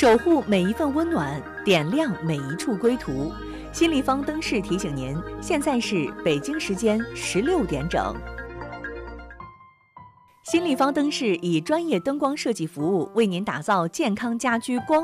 守护每一份温暖，点亮每一处归途。新立方灯饰提醒您，现在是北京时间16点整。新立方灯饰以专业灯光设计服务，为您打造健康家居光